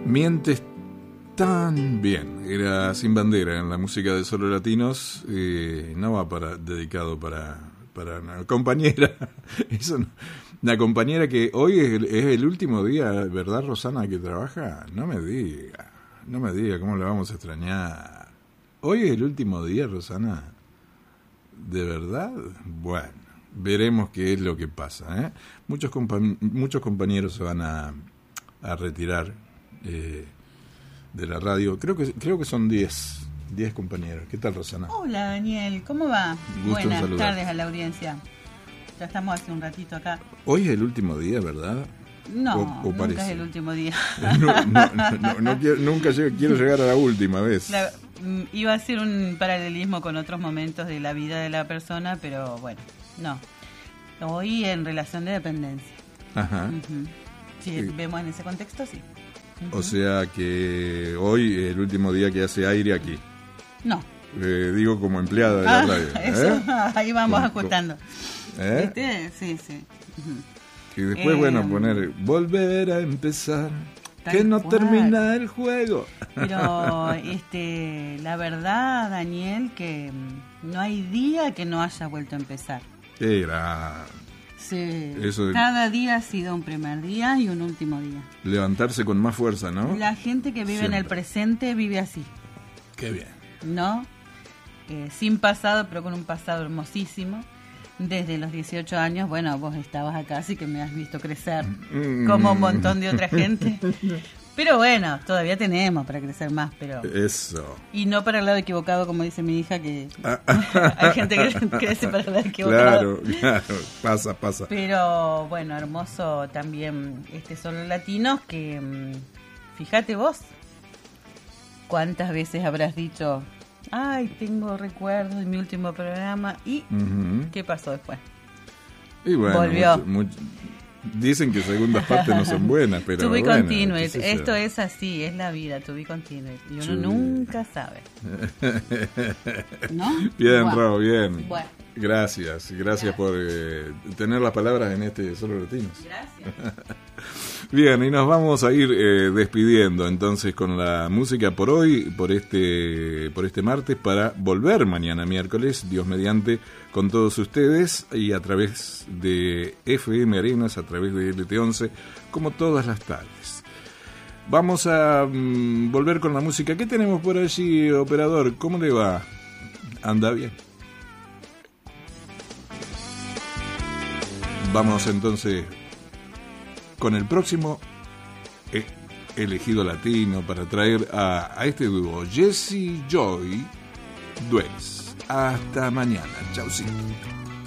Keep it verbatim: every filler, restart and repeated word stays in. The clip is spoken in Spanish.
Mientes tan bien. Era Sin Bandera en la música de Solo Latinos. Eh, no va para dedicado para, para una compañera. Eso no. Una compañera que hoy es el, es el último día, ¿verdad, Rosana, que trabaja? No me diga. No me diga cómo la vamos a extrañar. Hoy es el último día, Rosana. ¿De verdad? Bueno, veremos qué es lo que pasa, ¿eh? Muchos, compa- muchos compañeros se van a, a retirar eh, de la radio. Creo que creo que son diez compañeros. ¿Qué tal, Rosana? Hola, Daniel. ¿Cómo va? Gusto en Buenas saludar. tardes a la audiencia. Ya estamos hace un ratito acá. Hoy es el último día, ¿verdad? No, O- o nunca parece. es el último día. No, no, no, no, no quiero, nunca llego- quiero llegar a la última vez. La- mm, iba a hacer un paralelismo con otros momentos de la vida de la persona, pero bueno, no. Hoy en relación de dependencia. Ajá. Ujú. Si Sí. vemos en ese contexto, sí. Ujú. O sea que hoy es el último día que hace aire aquí. No. Eh, digo como empleada de la Ah, radio. eso, ¿eh? ahí vamos Con- ajustando. ¿Eh? ¿Viste? Sí, sí. Ujú. Y después, Eh, bueno, poner volver a empezar, Tal que no cual. termina el juego. Pero este, la verdad, Daniel, que mm, no hay día que no haya vuelto a empezar. Qué gran. Sí. Eso de- Cada día ha sido un primer día y un último día. Levantarse con más fuerza, ¿no? La gente que vive en el Siempre. presente vive así, Qué bien. ¿no? Eh, sin pasado, pero con un pasado hermosísimo. Desde los dieciocho años, bueno, vos estabas acá, así que me has visto crecer Mm. como un montón de otra gente. Pero bueno, todavía tenemos para crecer más, pero... Eso. Y no para el lado equivocado, como dice mi hija, que hay gente que crece para el lado equivocado. Claro, claro. Pasa, pasa. Pero bueno, hermoso también este Solo Latinos, que mm, fíjate vos, cuántas veces habrás dicho, ay, tengo recuerdos de mi último programa, y Ujú. ¿qué pasó después? Y bueno, Volvió. mucho- mucho- dicen que segundas partes no son buenas, pero To be bueno, continued. qué sé yo. Esto es así, es la vida, to be continued. Y uno Sí. nunca sabe. ¿No? Bien, Bueno. Raúl, bien. Bueno. Gracias, gracias por eh, tener las palabras en este Solo Latinos. Gracias. Bien, y nos vamos a ir eh, despidiendo entonces con la música por hoy, por este, por este martes, para volver mañana miércoles, Dios mediante, con todos ustedes y a través de F M Arenas, a través de L T once, como todas las tardes. Vamos a mm, volver con la música. ¿Qué tenemos por allí, operador? ¿Cómo le va? ¿Anda bien? Vamos entonces con el próximo eh, elegido latino para traer a, a este dúo, Jesse Joy Duets. Hasta mañana. Chaucito.